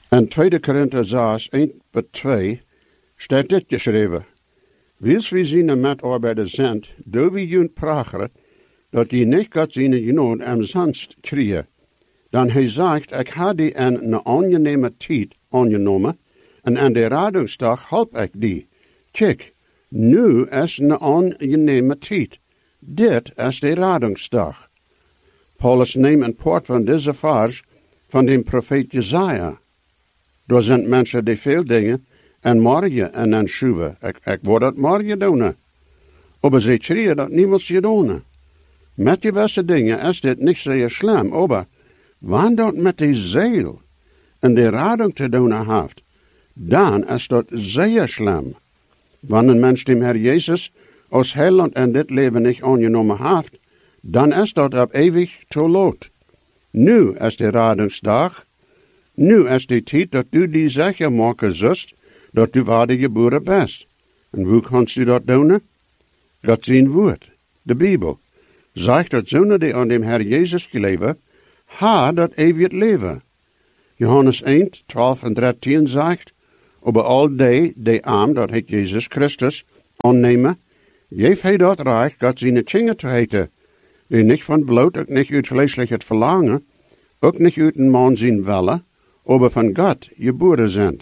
In 2 Korinther 6, 1-2 staat dit geschreven. Wils wie zijn metarbeiders zijn, door wie jullie pragen, dat je niet God zijn genood umsonst krijgen. Dan hij zegt, ik had die in een aangename tijd aangenomen, en aan de radingsdag help ik die. Kijk, nu is een aangename tijd. Dit is de radingsdag. Paulus neemt een poort van deze vers van de profeet Jesaja. Er zijn mensen die veel dingen en morgen en aanschuiven. Ik word dat morgen doen. Maar ze schreeuwen dat niemand je doen. Met die gewisse dingen is dit niet zo slim, maar wanneer dat met de ziel en de rading te doen heeft, dan is dat zeer slim. Wanneer een mens de Heer Jezus als heiland en dit leven niet aangenomen heeft, dan is dat op eeuwig te laat. Nu is de radingsdag. Nu is de tijd dat u die zeker maken zult, dat u waarde geboren bent. En hoe kannst u dat doen? God zijn woord, de Bijbel, zegt dat zonen die aan dem Heer Jezus geleven, ha dat eeuwig leven. Johannes 1, 12 en 13 zegt, over al die arm dat heet Jezus Christus aannemen, geeft hij dat rijk God zijn kinderen te heten, die niet van bloot, ook niet uit vleeselijk het verlangen, ook niet uit een man zijn willen, maar van God geboren zijn.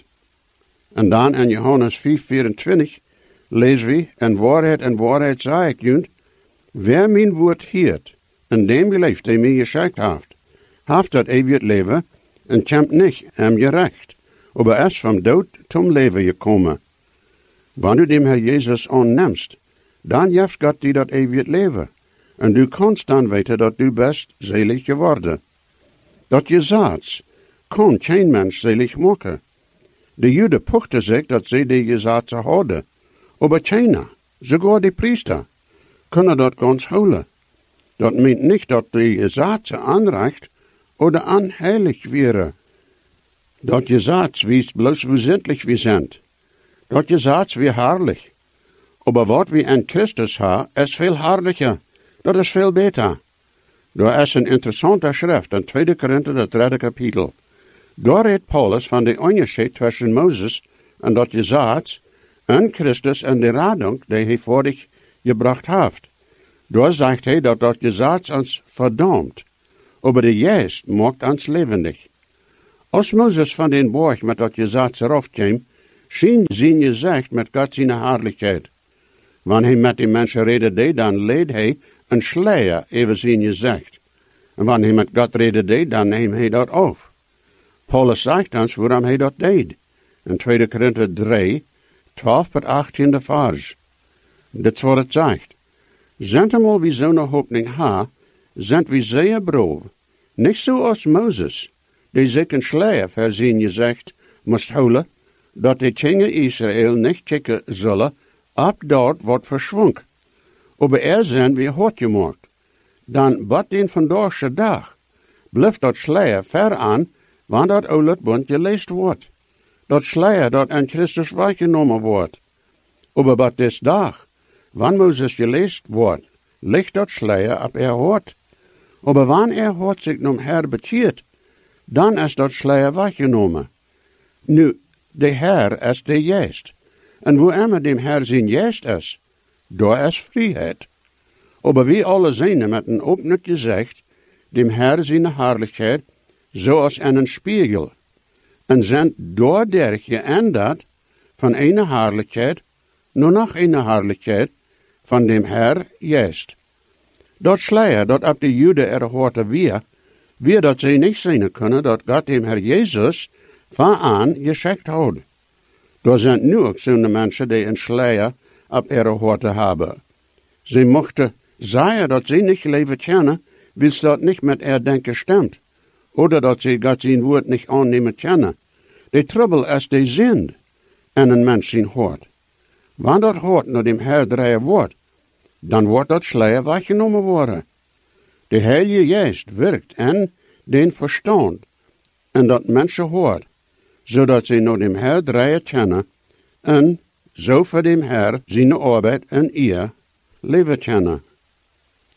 En dan in Johannes 5, 24 lezen we, en waarheid zei ik jullie, wer mijn woord hield, en dem geleefd, die mij geschikt heeft dat eeuwig leven, en komt niet hem gerecht, maar is van dood zum leven gekomen. Wanneer du dem Herr Jezus aannemst, dan geeft God die dat eeuwig leven, en du kannst dan weten dat du best selig geworden. Dat je zaad kan geen mens selig maken. De Joden pochten zich dat ze die gezaadse hadden, maar keiner, sogar de priester, kunnen dat ganz houden. Dat meent niet dat de gezaadse aanrecht oder aanheilig wäre. Dat gezaad wiest bloos wie zindlich wie sind. Dat gezaad wie herrlich. Aber wat we in Christus ha, is veel herrlicher. Dat is veel beter. Daar is een interessante schrift in 2 Korinther, het 3 kapitel. Daar redt Paulus van de onderscheid tussen Mozes en dat gezaad en Christus en de rading die hij voor zich gebracht heeft. Daar zegt hij dat gezaad ons verdammt, maar de geest maakt ons levendig. Als Mozes van den borg met dat gezaad eraf kwam, schien zijn gezicht met God zijn herrlijkheid. Wanneer hij met die mensen reden deed, dan leed hij een sluier over zijn gezicht. En wanneer hij met God reden deed, dan neemt hij dat af. Paulus zegt ons waarom hij dat deed. In 2 Korinther 3, 12 tot 18 vers. Dit is wat het zegt. Zijn eenmaal wie zo'n hoopning ha, zijn we zeer braaf. Niet zoals Mozes, die zich een sluier voor zijn gezicht moest houden, dat de kinderen Israël niet kijken zullen op dat wat verschwonk. Maar zijn we hard gemaakt. Dan wat den vandaagse dag, blijft dat sluier ver aan, wanneer dat oude bond geleest wordt. Dat sluier dat aan Christus weggenomen wordt. Maar wat des dag, wanneer Mozes geleest wordt, ligt dat sluier op hart. Maar wanneer hart zich nom Herr bekeert, dan is dat sluier weggenomen. Nu, de Herr is de geest. En wo immer dem Herr zijn geest is, daar is vrijheid. Maar wie alle zijn met een open gezicht, dem Herr zijn herrlijkheid, zoals in een spiegel. En zijn doordat geändert van een herrlijkheid naar nog een herrlijkheid van dem Herr geest. Dat sluier dat op de Joden hoorde weer dat ze niet zien kunnen dat God dem Herr Jezus van aan geschikt houdt. Er zijn nu ook zo'n mensen die een sluier op hoorde hebben. Ze mochten zeggen dat ze niet leven kennen, wils dat niet met denken stemt. Oder dat ze God zijn woord niet aannemen kennen. De trouble is de zin en een mens zijn hoort. Wanneer dat hoort naar dem Herr draaien wordt, dan wordt dat sluier weggenomen worden. De Heilige Geest werkt in den verstand en dat mensen hoort, zodat ze naar dem Herr draaien kennen en zo voor dem Herr zijn arbeid en eer leven kennen.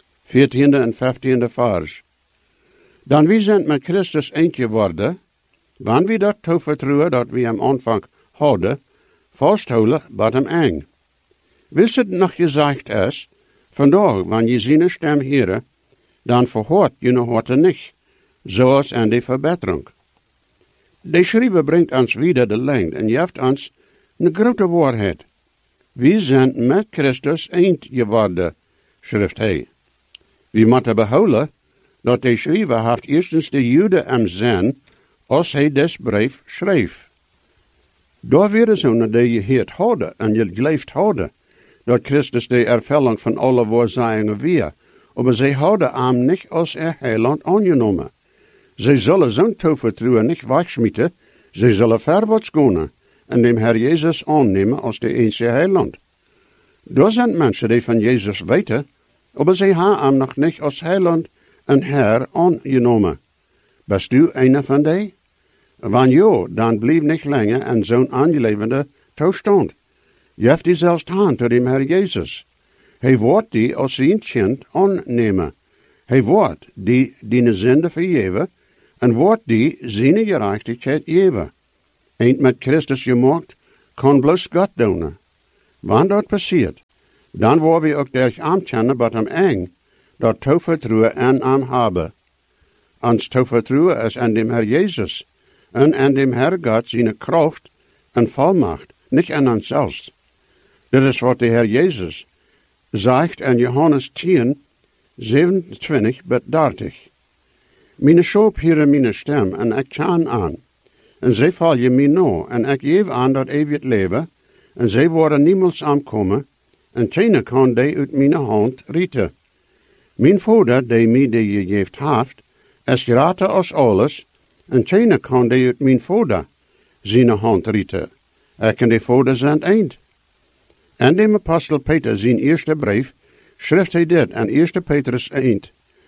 14e en 15e vers. Dan wie zijn met Christus eentje geworden, Wanneer we dat toevertrouwen dat we am Anfang hadden, vasthouden wat hem eng. Wist het nog gezegd is, vandaag, wanneer je zijn stem horen, dan verhoort je nog wat niet, zoals in de verbetering. De schrijver brengt ons wieder de lengte en geeft ons een grote waarheid. We zijn met Christus eind geworden, schrijft hij. We moeten behouden dat de schrijver heeft eerstens de Joden am zin, als hij des brief schreef. Daar weer zo dat je gehoord hadden en je geleefd hadden, dat Christus de ervulling van alle waarzeggingen weer, maar zij hadden hem niet als heiland aangenomen. Zij zullen zo'n toevertrouwen niet wegsmieten, zij zullen verwaarts gaan en de Heer Jezus aannemen als de enige heiland. Er zijn mensen die van Jezus weten, maar zij hebben hem nog niet als heiland en Heer aangenomen. Bist u een van die? Wanneer ja, dan blijf niet langer in zo'n aangelevende toestand. Je hebt die zelfs hand door de Heer Jezus. Hij wordt die als zijn kind aannemen. Hij wordt die zonde vergeven en wordt die zijn gerechtigheid geven. Eend met Christus gemaakt, kan bloos God doen. Wanneer dat passiert, dan worden we ook durch aankennen wat hem eng, dat toevertrouwen aan hem hebben. Ons toevertrouwen is aan dem Heer Jezus en aan dem Heer God zijn kracht en volmacht, niet aan onszelfs. Dit is wat de Heer Jezus zegt in Johannes 10, 27-30. Mijn schoop hieren mijn stem en ik kan aan. En zij val je mij na en ik geef aan dat eeuwig leven. En zij worden niemals aankomen. En keine kan die uit mijn hand rieten. Mijn vader, die mij die je geeft heeft, is groter als alles. En keine kan die uit mijn vader zijn hand rieten. Ik en de vader zijn eind. En de apostel Peter zijn eerste brief, schrijft hij dit aan 1 Petrus 1,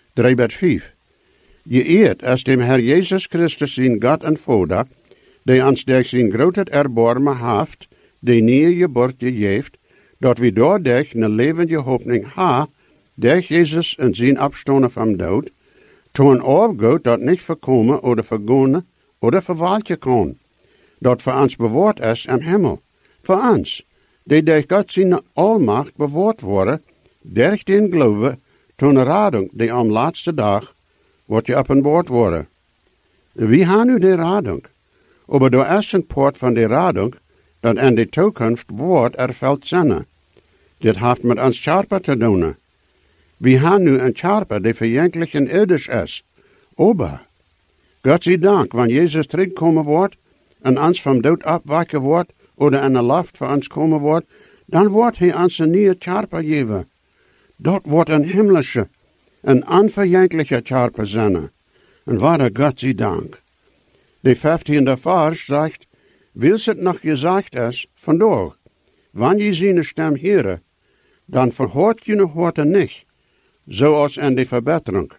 3-5. Je eert als dem Herr Jezus Christus zijn God en Vader, die ons durch zijn groot erbarmen heeft, die nieuwe geboorte geeft, dat we doordat een levende hoopning ha, durch Jezus en zijn opstonden van dood, to een overgoed dat niet voorkomen oder vergonnen oder verwaaltje kan, dat voor ons bewaard is in hemel, voor ons, die durch God zijn almacht bewaard worden, durch den geloven, tot een radung die am laatste dag wordt je openbaard worden. Wie gaan nu de radung? Maar er is een poort van de radung, dat in de toekomst wordt erveld zijn. Dit heeft met ons charper te doen. We gaan nu een charper die verjankelijk en irdisch is. Maar, God zij dank, wanneer Jezus terugkomen wordt, en ons van dood afwaken wordt, oder in de lucht voor ons komen wordt, dan wordt hij ons een nieuwe charper geven. Dat wordt een himmlische, een onverjankelijke charper zijn. En waar God zij dank. De 15e vers zegt, wils het nog gezegd is, vandaag, wanneer je zijn stem horen, dan verhoort je nog wat niet, zoals in de verbetering.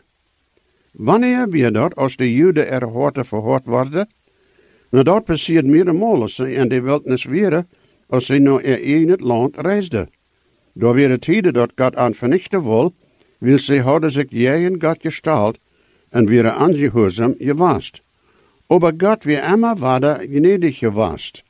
Wanneer weer dat, als de Joden verhoord worden? Nou, dat passiert meermalen als ze in de wildnis weer, als ze naar in het land reisden. Door weer de tijden dat God aan vernichten wil ze hadden zich tegen God gesteld en weer aangehoorzaam gewaast. Maar God weer immer waarder gnädig gewaast.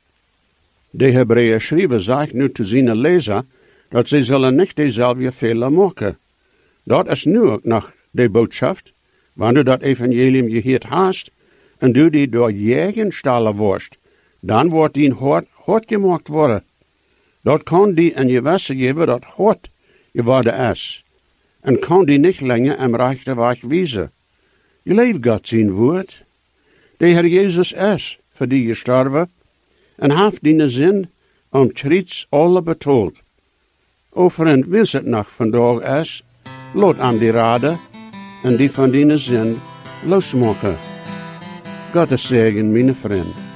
De Hebreeën schrijver zegt nu te zijn lezer, dat ze zullen niet dezelfde fehler maken. Dat is nu ook nog de boodschap, wanneer du dat evangelium gehoord hast, en du die door jegen stallen worst, dan wordt die hart gemaakt worden. Dat kan die een gewisse geven dat hart geworden is, en kan die niet langer im rechte weg wijzen. Je leeft God zijn woord. De Heer Jezus is voor die gestorven, en heeft die zin om triets alle betoeld. O vriend, wils het nog vandaag is, laat aan die raden, en die van die zin losmaken. God is zegen, mijn vriend.